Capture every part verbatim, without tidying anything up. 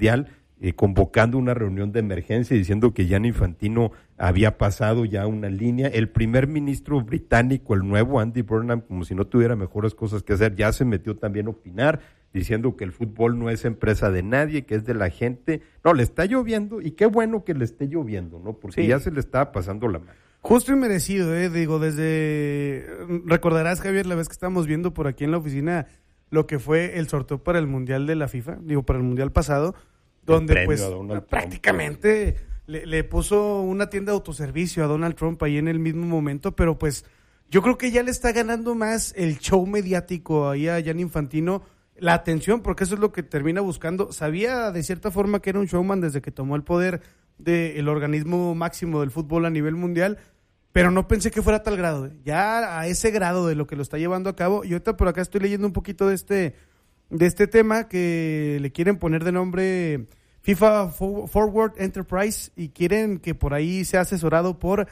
Mundial, eh, convocando una reunión de emergencia, diciendo que Gianni Infantino había pasado ya una línea. El primer ministro británico, el nuevo Andy Burnham, como si no tuviera mejores cosas que hacer, ya se metió también a opinar, diciendo que el fútbol no es empresa de nadie, que es de la gente. No, le está lloviendo, y qué bueno que le esté lloviendo, ¿no? Porque sí, ya se le estaba pasando la mano. Justo y merecido, eh, digo, desde... Recordarás, Javier, la vez que estábamos viendo por aquí en la oficina lo que fue el sorteo para el Mundial de la FIFA, digo, para el Mundial pasado, donde pues prácticamente le, le puso una tienda de autoservicio a Donald Trump ahí en el mismo momento, pero pues yo creo que ya le está ganando más el show mediático ahí a Gianni Infantino, la atención, porque eso es lo que termina buscando. Sabía de cierta forma que era un showman desde que tomó el poder del organismo máximo del fútbol a nivel mundial, pero no pensé que fuera a tal grado, ¿eh? Ya a ese grado de lo que lo está llevando a cabo. Y ahorita por acá estoy leyendo un poquito de este de este tema que le quieren poner de nombre FIFA Forward Enterprise, y quieren que por ahí sea asesorado por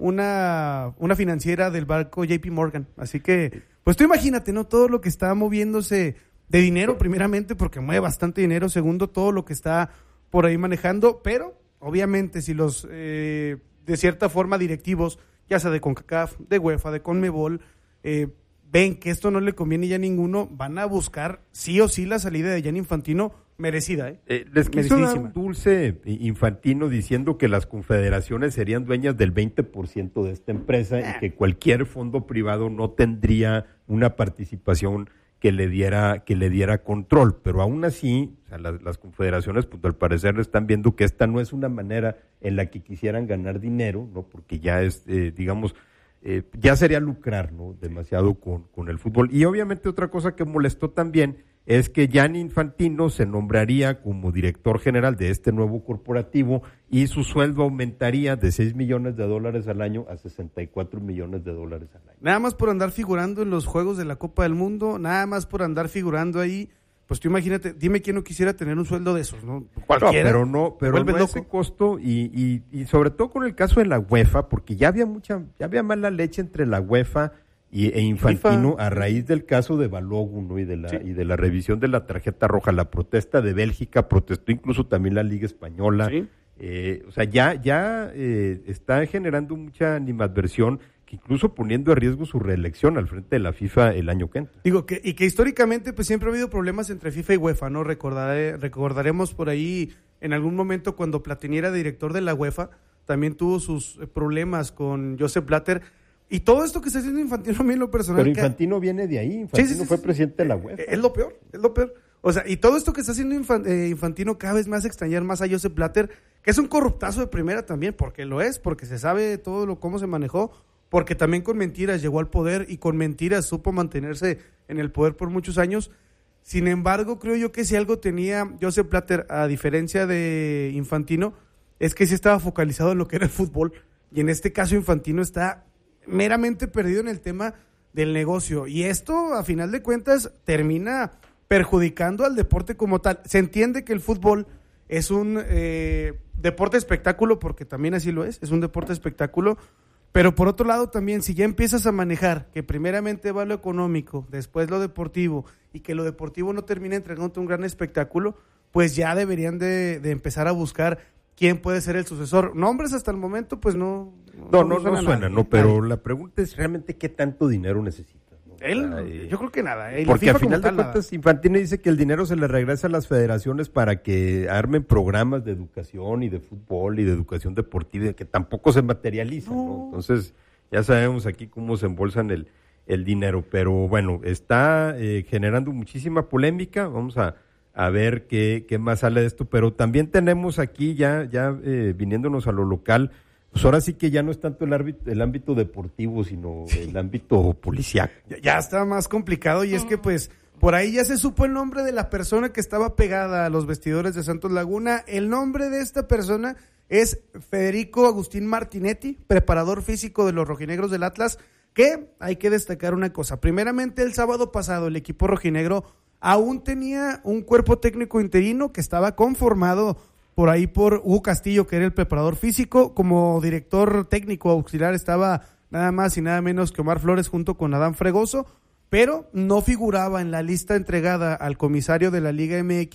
una, una financiera del banco J P Morgan. Así que, pues tú imagínate, ¿no? Todo lo que está moviéndose de dinero, primeramente, porque mueve bastante dinero. Segundo, todo lo que está por ahí manejando, pero obviamente si los, eh, de cierta forma, directivos, ya sea de CONCACAF, de UEFA, de CONMEBOL, eh, ven que esto no le conviene ya a ninguno, van a buscar sí o sí la salida de Gianni Infantino, merecida, ¿eh? eh les quiso dar un dulce Infantino diciendo que las confederaciones serían dueñas del veinte por ciento de esta empresa y que cualquier fondo privado no tendría una participación que le diera que le diera control, pero aún así, o sea, las, las confederaciones, pues al parecer están viendo que esta no es una manera en la que quisieran ganar dinero, ¿no? Porque ya es, eh, digamos, eh, ya sería lucrar, ¿no? Demasiado con, con el fútbol. Y obviamente otra cosa que molestó también es que Gianni Infantino se nombraría como director general de este nuevo corporativo y su sueldo aumentaría de seis millones de dólares al año a sesenta y cuatro millones de dólares al año. Nada más por andar figurando en los Juegos de la Copa del Mundo, nada más por andar figurando ahí, pues tú imagínate, dime quién no quisiera tener un sueldo de esos, ¿no? Cualquiera. No, pero no, pero no ese costo y, y, y sobre todo con el caso de la UEFA, porque ya había mucha, ya había mala leche entre la UEFA y, e Infantino FIFA. A raíz del caso de Balogun, ¿no? y de la sí. y de la revisión de la tarjeta roja, la protesta de Bélgica, protestó incluso también la Liga Española. Sí. Eh, o sea, ya, ya eh, está generando mucha animadversión, que incluso poniendo a riesgo su reelección al frente de la FIFA el año que entra. Digo, que, y que históricamente pues siempre ha habido problemas entre FIFA y UEFA, ¿no? Recordaré, recordaremos por ahí en algún momento cuando Platini era director de la UEFA, también tuvo sus problemas con Joseph Blatter. Y todo esto que está haciendo Infantino a mí en lo personal... Pero Infantino que... viene de ahí, Infantino sí, sí, sí, fue sí. presidente de la UEFA. Es lo peor, es lo peor. O sea, y todo esto que está haciendo Infantino cada vez más extrañar más a Joseph Blatter, que es un corruptazo de primera también, porque lo es, porque se sabe todo lo cómo se manejó, porque también con mentiras llegó al poder y con mentiras supo mantenerse en el poder por muchos años. Sin embargo, creo yo que si algo tenía Joseph Blatter, a diferencia de Infantino, es que sí estaba focalizado en lo que era el fútbol, y en este caso Infantino está meramente perdido en el tema del negocio, y esto a final de cuentas termina perjudicando al deporte como tal. Se entiende que el fútbol es un eh, deporte espectáculo, porque también así lo es, es un deporte espectáculo, pero por otro lado también, si ya empiezas a manejar que primeramente va lo económico, después lo deportivo, y que lo deportivo no termina entregándote un gran espectáculo, pues ya deberían de, de empezar a buscar quién puede ser el sucesor. Nombres hasta el momento, pues no... No, no, no, no suena, no, pero la pregunta es realmente qué tanto dinero necesita, ¿no? Él, o sea, eh, yo creo que nada. Eh, porque al final de cuentas, Infantino dice que el dinero se le regresa a las federaciones para que armen programas de educación y de fútbol y de educación deportiva, que tampoco se materializan, no. ¿no? Entonces, ya sabemos aquí cómo se embolsan el, el dinero, pero bueno, está eh, generando muchísima polémica. Vamos a, a ver qué, qué más sale de esto, pero también tenemos aquí ya, ya eh, viniéndonos a lo local, pues ahora sí que ya no es tanto el ámbito, el ámbito deportivo, sino sí. el ámbito policial. Ya, ya está más complicado, y es que pues por ahí ya se supo el nombre de la persona que estaba pegada a los vestidores de Santos Laguna. El nombre de esta persona es Federico Agustín Martinetti, preparador físico de los rojinegros del Atlas, que hay que destacar una cosa. Primeramente, el sábado pasado el equipo rojinegro aún tenía un cuerpo técnico interino que estaba conformado por ahí por Hugo Castillo, que era el preparador físico. Como director técnico auxiliar estaba nada más y nada menos que Omar Flores junto con Adán Fregoso, pero no figuraba en la lista entregada al comisario de la Liga M X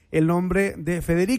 el nombre de Federico.